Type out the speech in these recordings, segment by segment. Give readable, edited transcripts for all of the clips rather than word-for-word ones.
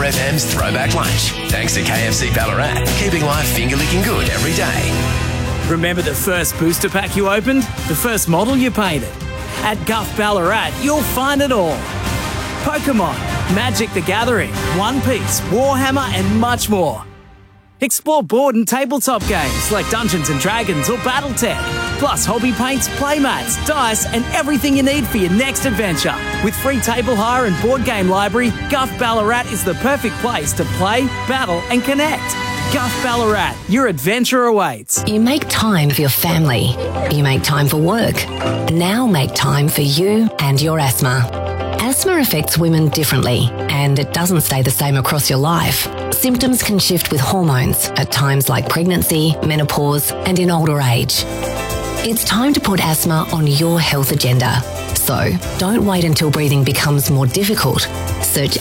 FM's Throwback Lunch. Thanks to KFC Ballarat, keeping life finger-licking good every day. Remember the first booster pack you opened? The first model you painted? At Guff Ballarat, you'll find it all. Pokemon, Magic the Gathering, One Piece, Warhammer and much more. Explore board and tabletop games like Dungeons & Dragons or Battletech, plus hobby paints, playmats, dice and everything you need for your next adventure. With free table hire and board game library, Guff Ballarat is the perfect place to play, battle and connect. Guff Ballarat, your adventure awaits. You make time for your family. You make time for work. Now make time for you and your asthma. Asthma affects women differently, and it doesn't stay the same across your life. Symptoms can shift with hormones at times like pregnancy, menopause, and in older age. It's time to put asthma on your health agenda. So, don't wait until breathing becomes more difficult. Search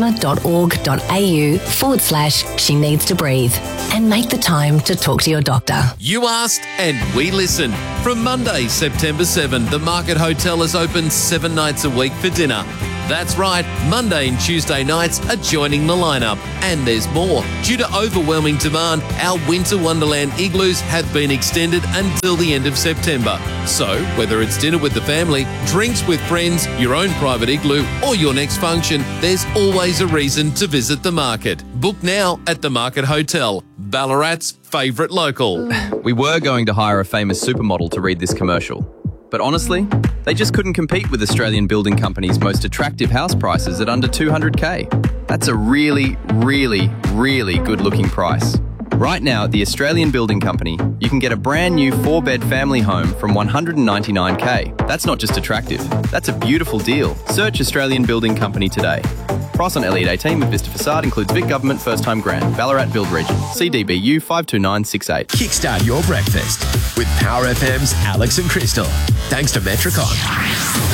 asthma.org.au/she needs to breathe and make the time to talk to your doctor. You asked and we listened. From Monday, September 7, the Market Hotel is open 7 nights a week for dinner. That's right, Monday and Tuesday nights are joining the lineup. And there's more. Due to overwhelming demand, our Winter Wonderland igloos have been extended until the end of September. So, whether it's dinner with the family, drinks with friends, your own private igloo, or your next function, there's always a reason to visit the market. Book now at the Market Hotel, Ballarat's favourite local. We were going to hire a famous supermodel to read this commercial. But honestly, they just couldn't compete with Australian Building Company's most attractive house prices at under $200K. That's a really, really, really good-looking price. Right now at the Australian Building Company, you can get a brand new 4-bed family home from $199K. That's not just attractive, that's a beautiful deal. Search Australian Building Company today. Price on Elliott 18 with Vista Facade includes Vic Government First Time Grant, Ballarat Build Region, CDBU 52968. Kickstart your breakfast with Power FM's Alex and Crystal. Thanks to Metricon.